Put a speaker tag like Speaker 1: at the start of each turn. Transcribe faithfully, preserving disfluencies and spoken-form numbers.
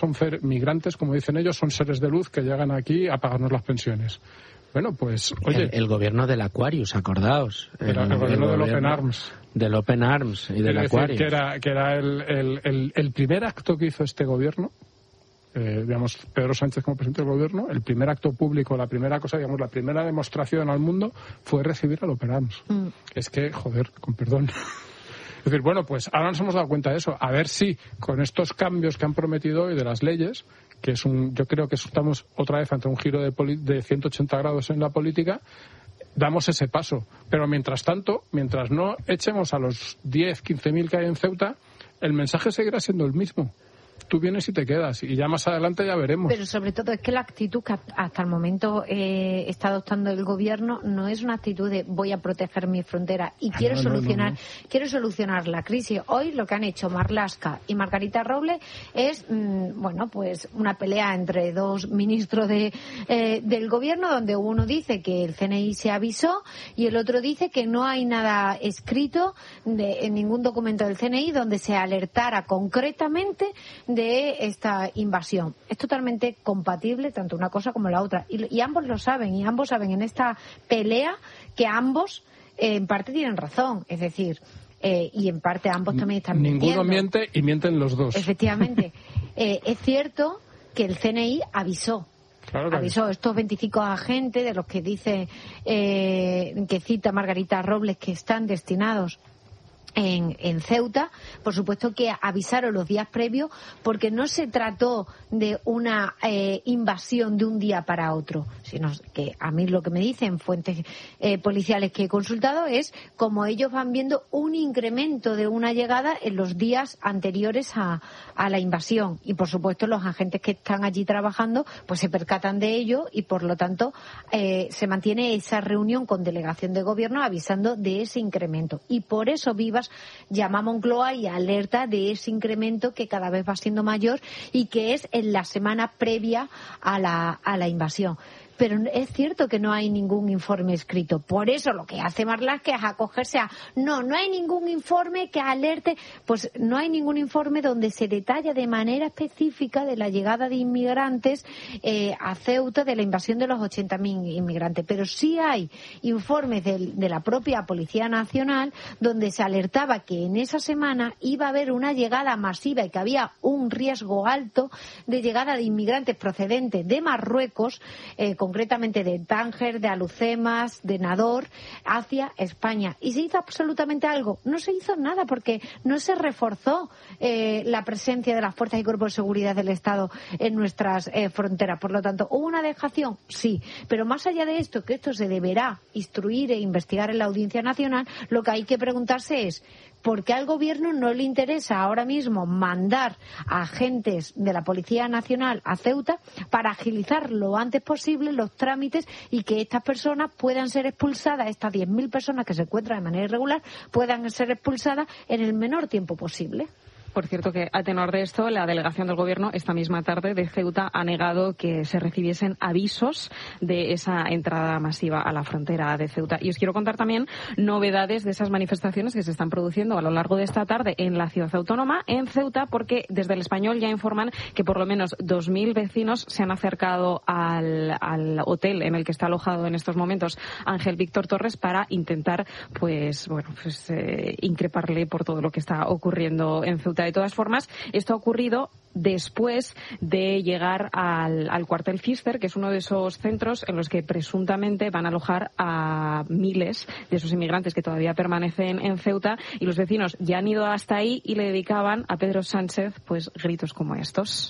Speaker 1: son migrantes, como dicen ellos, son seres de luz que llegan aquí a pagarnos las pensiones. Bueno, pues, oye...
Speaker 2: El, el gobierno del Aquarius, acordaos.
Speaker 1: El, el, el gobierno del Open Arms.
Speaker 2: Del Open Arms y del
Speaker 1: Aquarius.
Speaker 2: Aquarius.
Speaker 1: Que era, que era el, el, el, el primer acto que hizo este gobierno, eh, digamos, Pedro Sánchez como presidente del gobierno, el primer acto público, la primera cosa, digamos, la primera demostración al mundo fue recibir al Open Arms. Mm. Es que, joder, con perdón... Es decir, bueno, pues ahora nos hemos dado cuenta de eso. A ver si con estos cambios que han prometido hoy de las leyes, que es un, yo creo que estamos otra vez ante un giro de, poli, de ciento ochenta grados en la política, damos ese paso. Pero mientras tanto, mientras no echemos a los diez, quince mil que hay en Ceuta, el mensaje seguirá siendo el mismo. Tú vienes y te quedas, y ya más adelante ya veremos.
Speaker 3: Pero sobre todo es que la actitud que hasta el momento eh, está adoptando el gobierno no es una actitud de voy a proteger mi frontera y quiero no, solucionar no, no, no. quiero solucionar la crisis. Hoy lo que han hecho Marlaska y Margarita Robles es mmm, bueno, pues una pelea entre dos ministros de eh, del gobierno, donde uno dice que el C N I se avisó y el otro dice que no hay nada escrito de, en ningún documento del C N I donde se alertara concretamente de de esta invasión. Es totalmente compatible tanto una cosa como la otra. Y, y ambos lo saben, y ambos saben en esta pelea que ambos eh, en parte tienen razón. Es decir, eh, y en parte ambos también están mintiendo.
Speaker 1: Ninguno miente y mienten los dos.
Speaker 3: Efectivamente. eh, es cierto que el C N I avisó. Claro, avisó estos veinticinco agentes de los que dice, eh, que cita Margarita Robles, que están destinados En, en Ceuta, por supuesto que avisaron los días previos, porque no se trató de una eh, invasión de un día para otro, sino que a mí lo que me dicen fuentes eh, policiales que he consultado es como ellos van viendo un incremento de una llegada en los días anteriores a, a la invasión, y por supuesto los agentes que están allí trabajando pues se percatan de ello, y por lo tanto eh, se mantiene esa reunión con delegación de gobierno avisando de ese incremento, y por eso Vivas llama a Moncloa y alerta de ese incremento que cada vez va siendo mayor y que es en la semana previa a la, a la invasión. Pero es cierto que no hay ningún informe escrito. Por eso lo que hace Marlaska es acogerse a... No, no hay ningún informe que alerte... Pues no hay ningún informe donde se detalla de manera específica de la llegada de inmigrantes eh, a Ceuta, de la invasión de los ochenta mil inmigrantes. Pero sí hay informes de, de la propia Policía Nacional donde se alertaba que en esa semana iba a haber una llegada masiva y que había un riesgo alto de llegada de inmigrantes procedentes de Marruecos, eh, con concretamente de Tánger, de Alucemas, de Nador, hacia España. ¿Y se hizo absolutamente algo? No se hizo nada, porque no se reforzó eh, la presencia de las fuerzas y cuerpos de seguridad del Estado en nuestras eh, fronteras. Por lo tanto, ¿hubo una dejación? Sí. Pero más allá de esto, que esto se deberá instruir e investigar en la Audiencia Nacional, lo que hay que preguntarse es ¿por qué al Gobierno no le interesa ahora mismo mandar a agentes de la Policía Nacional a Ceuta para agilizar lo antes posible los trámites y que estas personas puedan ser expulsadas, estas diez mil personas que se encuentran de manera irregular, puedan ser expulsadas en el menor tiempo posible?
Speaker 4: Por cierto que, a tenor de esto, la delegación del Gobierno esta misma tarde de Ceuta ha negado que se recibiesen avisos de esa entrada masiva a la frontera de Ceuta. Y os quiero contar también novedades de esas manifestaciones que se están produciendo a lo largo de esta tarde en la ciudad autónoma, en Ceuta, porque desde El Español ya informan que por lo menos dos mil vecinos se han acercado al, al hotel en el que está alojado en estos momentos Ángel Víctor Torres para intentar, pues, bueno, pues eh, increparle por todo lo que está ocurriendo en Ceuta. De todas formas, esto ha ocurrido después de llegar al, al cuartel Pfister, que es uno de esos centros en los que presuntamente van a alojar a miles de esos inmigrantes que todavía permanecen en Ceuta, y los vecinos ya han ido hasta ahí y le dedicaban a Pedro Sánchez pues gritos como estos.